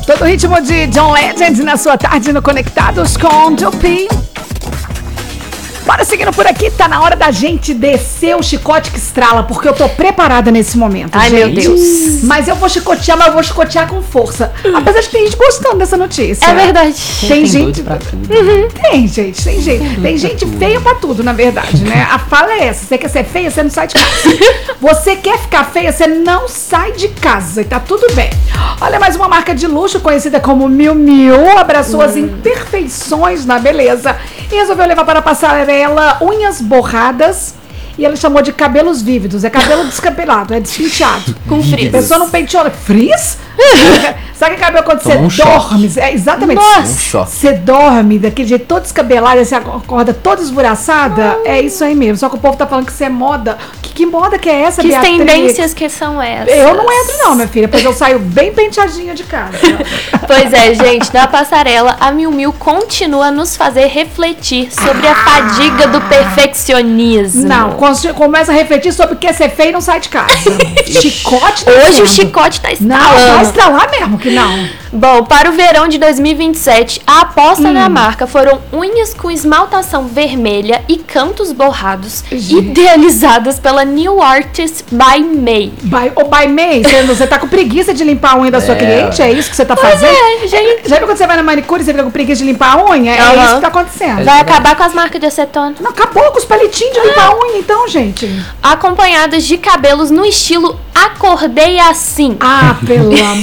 Todo o ritmo de John Legend na sua tarde no Conectados com Jupi. Bora seguindo por aqui, tá na hora da gente descer o chicote que estrala, porque eu tô preparada nesse momento. Ai, gente. meu Deus. Mas eu vou chicotear, mas eu vou chicotear com força. Apesar de ter gente gostando dessa notícia. É verdade. Tem gente pra tudo. Tem gente, tem jeito. Tem gente feia pra tudo, na verdade, né? A fala é essa: você quer ser feia, você não sai de casa. Você quer ficar feia, você não sai de casa. E tá tudo bem. Olha, mais uma marca de luxo conhecida como Miu Miu abraçou as imperfeições na beleza e resolveu levar para a passarela unhas borradas. E ele chamou de cabelos vívidos. É cabelo descabelado, é despenteado. Com frizz. A pessoa não penteou. Frizz? Sabe o que é cabelo quando Toma você um dorme? É exatamente. Nossa. Um choque. Você dorme daquele jeito todo descabelado, você acorda toda esvoraçada. É isso aí mesmo. Só que o povo tá falando que isso é moda. Que moda que é essa, Que Beatriz? tendências que são essas? Eu não entro não, minha filha, pois eu saio bem penteadinha de casa. Pois é, gente, na passarela, a Miu Miu continua a nos fazer refletir sobre a fadiga do perfeccionismo. Não, começa a refletir sobre o que é ser feio e não sai de casa. Chicote tá Hoje sendo. o chicote tá Não, vai estralando. estralar mesmo que não. Bom, para o verão de 2027, a aposta da marca foram unhas com esmaltação vermelha e cantos borrados, Gente. idealizadas pela New Artist by May. By May, você tá com preguiça de limpar a unha da sua cliente? É isso que você tá fazendo? é, gente. Já viu quando você vai na manicure e você fica com preguiça de limpar a unha? É Aham. isso que tá acontecendo. Vai acabar com as marcas de acetona. Não, acabou com os palitinhos de limpar a unha, então, gente. Acompanhadas de cabelos no estilo Acordei Assim. Ah, pelo amor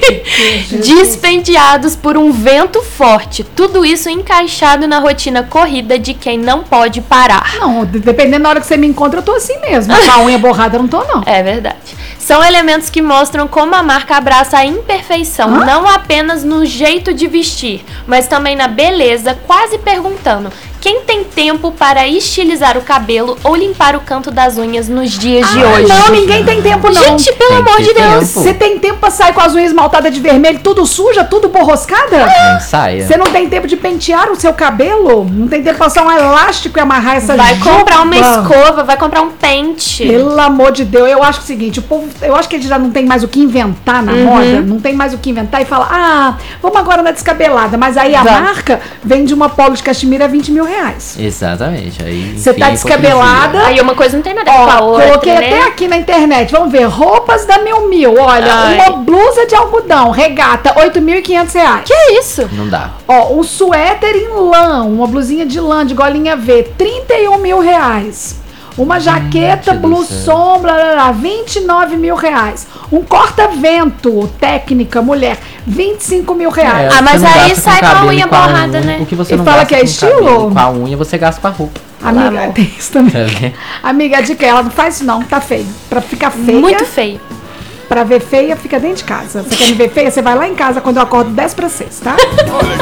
de Deus. Despenteados por um vento forte. Tudo isso encaixado na rotina corrida de quem não pode parar. Não, dependendo da hora que você me encontra, eu tô assim mesmo. Com a unha borrada, eu não tô, não. É verdade. São elementos que mostram como a marca abraça a imperfeição, não apenas no jeito de vestir, mas também na beleza, quase perguntando: quem tem tempo para estilizar o cabelo ou limpar o canto das unhas nos dias de hoje? Não, ninguém tem tempo, não. Gente, pelo Tem amor que de ter Deus. tempo. Você tem tempo pra sair com as unhas esmaltadas de vermelho, tudo suja, tudo borroscada? Nem saia. Você não tem tempo de pentear o seu cabelo? Não tem tempo de passar um elástico e amarrar essa Vai comprar uma juba? escova, vai comprar um pente. Pelo amor de Deus, eu acho o seguinte, o povo, eu acho que ele já não tem mais o que inventar na moda, não tem mais o que inventar e fala, vamos agora na descabelada, mas aí a Vamos. marca vende uma polo de cachemira a 20 mil reais. Exatamente. Aí Você tá fica descabelada. Aí uma coisa não tem nada a ver com a Ó, outra, coloquei né? até aqui na internet, vamos ver, roupas da Miu Miu, olha, Ai. uma blusa de algodão, regata, R$8.500. Que é isso? Não dá. Ó, um suéter em lã, uma blusinha de lã, de golinha V, R$31 mil. Uma jaqueta, Gente do blue céu. sombra, R$29 mil. Um corta-vento, técnica, mulher, R$25 mil. Ah, mas você não aí gasta sai com a cabelo unha e borrada, unha. né? O que você E não fala gasta que é com estilo? cabelo, com a unha, você gasta com a roupa. Amiga, amor. tem isso também. Tá vendo? Amiga, a dica é, ela não faz isso não, tá feio. Pra ficar feia, Muito feio. pra ver feia, fica dentro de casa. Você quer me ver feia, você vai lá em casa quando eu acordo 5:50, tá?